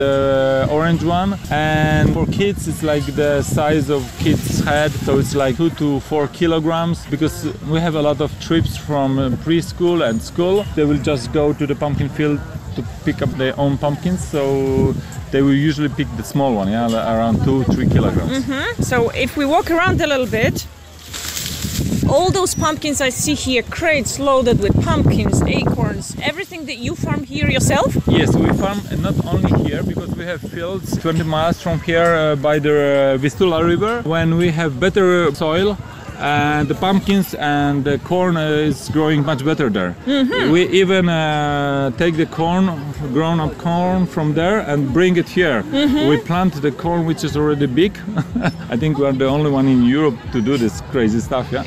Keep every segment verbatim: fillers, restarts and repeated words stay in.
the orange one, and for kids it's like the size of kids' head, so it's like two to four kilograms, because we have a lot of trips from preschool and school. They will just go to the pumpkin field to pick up their own pumpkins, so they will usually pick the small one, yeah, around two, three kilograms. Mm-hmm. So if we walk around a little bit, all those pumpkins I see here, crates loaded with pumpkins, acorns, everything that you farm here yourself? Yes, we farm not only here, because we have fields twenty miles from here uh, by the uh, Vistula River. When we have better soil, and the pumpkins and the corn uh, is growing much better there. Mm-hmm. We even uh, take the corn, grown up corn from there and bring it here. Mm-hmm. We plant the corn which is already big. I think we are the only one in Europe to do this crazy stuff, yeah.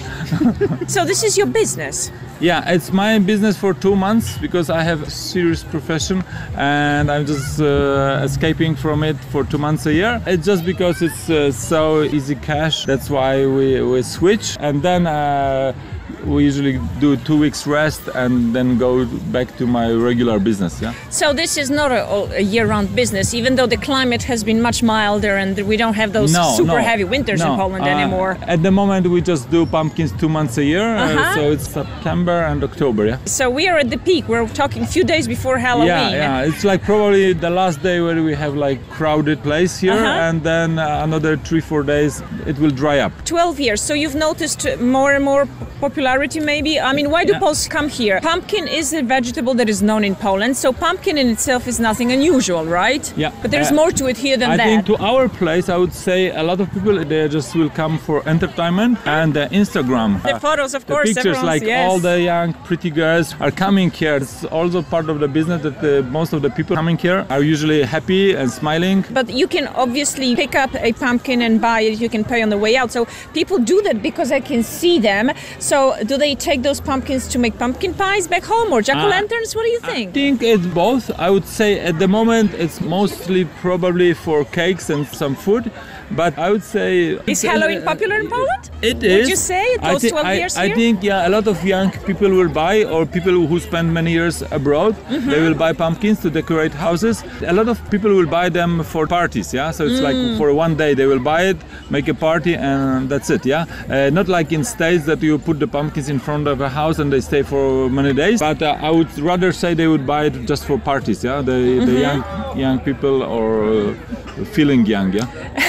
So this is your business? Yeah, it's my business for two months because I have a serious profession and I'm just uh, escaping from it for two months a year. It's just because it's uh, so easy cash. That's why we, we switch, and then uh, we usually do two weeks rest and then go back to my regular business. Yeah. So this is not a, a year-round business, even though the climate has been much milder and we don't have those no, super no, heavy winters no. in Poland uh, anymore. At the moment, we just do pumpkins two months a year, uh-huh. uh, so it's September and October. Yeah. So we are at the peak. We're talking a few days before Halloween. Yeah, yeah. It's like probably the last day where we have like crowded place here, uh-huh. and then uh, another three, four days it will dry up. Twelve years. So you've noticed more and more popularity, maybe. I mean, why do yeah. Poles come here? Pumpkin is a vegetable that is known in Poland, so pumpkin in itself is nothing unusual, right? Yeah. But there's uh, more to it here than I that. I think to our place, I would say a lot of people, they just will come for entertainment and uh, Instagram. The photos, of course. The pictures, like yes. all the young, pretty girls are coming here. It's also part of the business that the, most of the people coming here are usually happy and smiling. But you can obviously pick up a pumpkin and buy it. You can pay on the way out. So people do that because I can see them. So do they take those pumpkins to make pumpkin pies back home or jack-o'-lanterns? Uh, what do you think? I think it's both. I would say at the moment it's mostly probably for cakes and some food. But I would say... Is Halloween uh, popular in Poland? It is. Would you say those th- twelve I, years I here? think, yeah, a lot of young people will buy, or people who spend many years abroad, mm-hmm. they will buy pumpkins to decorate houses. A lot of people will buy them for parties, yeah? So it's mm. like for one day they will buy it, make a party, and that's it, yeah? Uh, not like in States that you put the pumpkins in front of a house and they stay for many days. But uh, I would rather say they would buy it just for parties, yeah? The, mm-hmm. the young young people or uh, feeling young, yeah?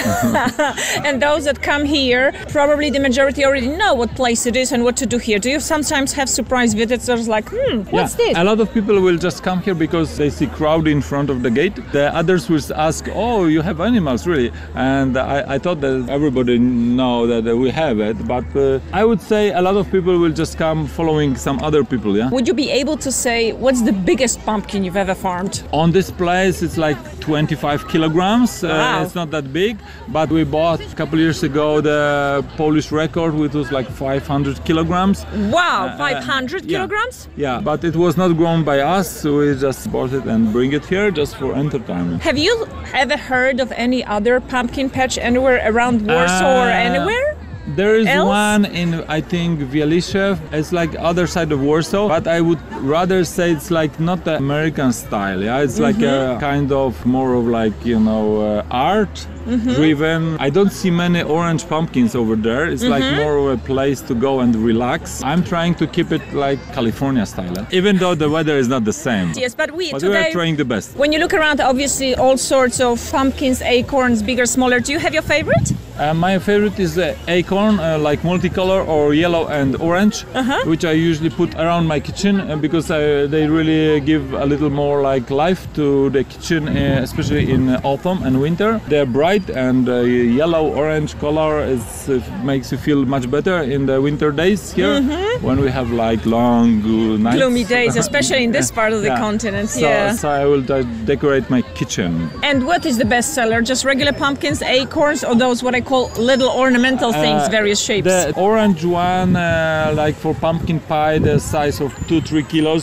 And those that come here, probably the majority already know what place it is and what to do here. Do you sometimes have surprise visitors like, hmm, what's yeah. this? A lot of people will just come here because they see crowd in front of the gate. The others will ask, oh, you have animals, really? And I, I thought that everybody know that we have it, but uh, I would say a lot of people will just come following some other people, yeah? Would you be able to say, what's the biggest pumpkin you've ever farmed? On this place, it's like twenty-five kilograms. Wow. Uh, it's not that big, but we bought a couple years ago the Polish record, which was like five hundred kilograms. Wow, uh, five hundred yeah. kilograms? Yeah, but it was not grown by us, so we just bought it and bring it here just for entertainment. Have you ever heard of any other pumpkin patch anywhere around Warsaw uh, or anywhere? There is else? one in, I think, Wieliszew. It's like other side of Warsaw, but I would rather say it's like not the American style, yeah? It's like mm-hmm. a kind of more of like, you know, uh, art mm-hmm. driven. I don't see many orange pumpkins over there. It's mm-hmm. like more of a place to go and relax. I'm trying to keep it like California style, eh? Even though the weather is not the same. Yes, but we but today, we are trying the best. When you look around, obviously all sorts of pumpkins, acorns, bigger, smaller. Do you have your favorite? Uh, my favorite is the acorn, uh, like multicolor or yellow and orange, uh-huh. which I usually put around my kitchen uh, because uh, they really give a little more like life to the kitchen, uh, especially in uh, autumn and winter. They're bright, and uh, yellow-orange color is, uh, makes you feel much better in the winter days here, mm-hmm. when we have like long uh, nights. Gloomy days, especially in this part of the yeah. continent. So, yeah. so I will de- decorate my kitchen. And what is the best seller? Just regular pumpkins, acorns, or those what I call little ornamental things, uh, various shapes? The orange one, uh, like for pumpkin pie, the size of two, three kilos,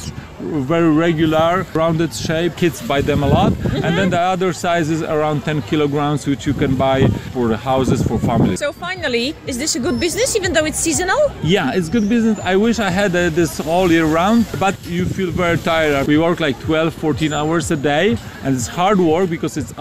very regular, rounded shape. Kids buy them a lot. Mm-hmm. And then the other size is around ten kilograms, which you can buy for the houses for families. So finally, is this a good business even though it's seasonal? Yeah, it's good business. I wish I had uh, this all year round, but you feel very tired. We work like twelve, fourteen hours a day, and it's hard work because it's